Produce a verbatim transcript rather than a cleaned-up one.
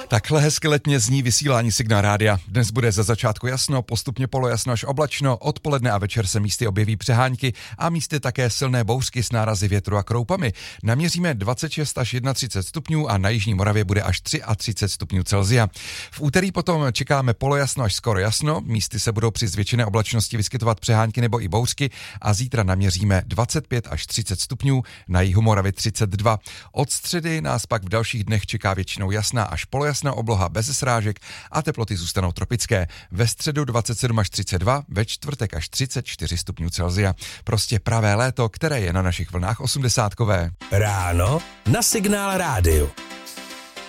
Takhle hezky letně zní vysílání Signál rádia. Dnes bude ze začátku jasno, postupně polojasno až oblačno, odpoledne a večer se místy objeví přehánky a místy také silné bouřky s nárazy větru a kroupami. Naměříme dvacet šest až třicet jedna stupňů a na jižní Moravě bude až třicet tři stupňů Celsia. V úterý potom čekáme polojasno až skoro jasno, místy se budou při zvětšené oblačnosti vyskytovat přehánky nebo i bouřky a zítra naměříme dvacet pět až třicet stupňů, na jihu Moravy třicet dva. Od středy nás pak v dalších dnech čeká většinou jasná až polojasná obloha bez srážek a teploty zůstanou tropické. Ve středu dvacet sedm až třicet dva, ve čtvrtek až třicet čtyři stupňů Celsia. Prostě pravé léto, které je na našich vlnách osmdesátkové. Ráno na Signál rádiu.